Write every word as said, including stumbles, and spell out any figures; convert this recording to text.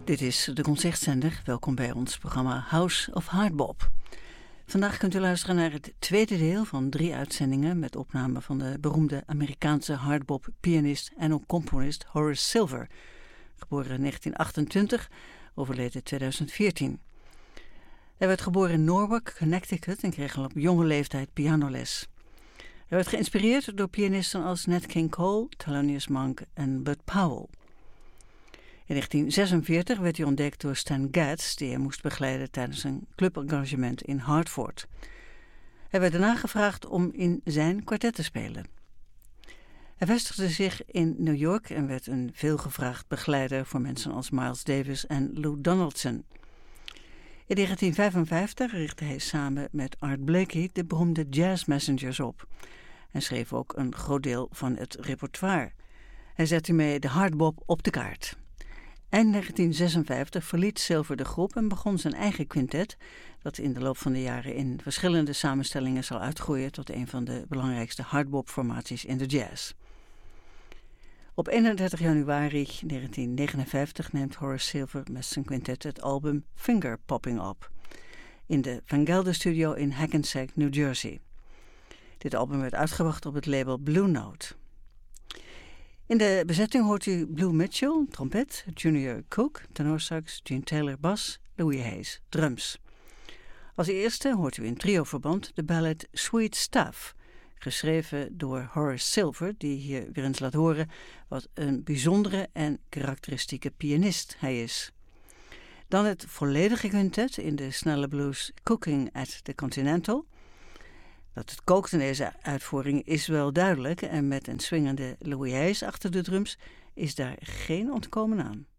Dit is de Concertzender. Welkom bij ons programma House of Hardbop. Vandaag kunt u luisteren naar het tweede deel van drie uitzendingen met opname van de beroemde Amerikaanse hardbop-pianist en ook componist Horace Silver, geboren in negentien achtentwintig, overleden tweeduizend veertien. Hij werd geboren in Norwalk, Connecticut en kreeg al op jonge leeftijd pianoles. Hij werd geïnspireerd door pianisten als Nat King Cole, Thelonious Monk en Bud Powell. In negentien zesenveertig werd hij ontdekt door Stan Getz, die hij moest begeleiden tijdens een clubengagement in Hartford. Hij werd daarna gevraagd om in zijn kwartet te spelen. Hij vestigde zich in New York en werd een veelgevraagd begeleider voor mensen als Miles Davis en Lou Donaldson. In negentien vijfenvijftig richtte hij samen met Art Blakey de beroemde Jazz Messengers op en schreef ook een groot deel van het repertoire. Hij zette hiermee de hardbop op de kaart. Eind negentien zesenvijftig verliet Silver de groep en begon zijn eigen quintet, dat in de loop van de jaren in verschillende samenstellingen zal uitgroeien tot een van de belangrijkste hardbop-formaties in de jazz. Op eenendertig januari negentien negenenvijftig neemt Horace Silver met zijn quintet het album Finger Popping op in de Van Gelder Studio in Hackensack, New Jersey. Dit album werd uitgebracht op het label Blue Note. In de bezetting hoort u Blue Mitchell, trompet, Junior Cook, tenorsax, Gene Taylor, bas, Louis Hayes, drums. Als eerste hoort u in trioverband de ballad Sweet Stuff, geschreven door Horace Silver, die hier weer eens laat horen wat een bijzondere en karakteristieke pianist hij is. Dan het volledige quintet in de snelle blues Cooking at the Continental. Dat het kookt in deze uitvoering is wel duidelijk en met een swingende Louis Hayes achter de drums is daar geen ontkomen aan.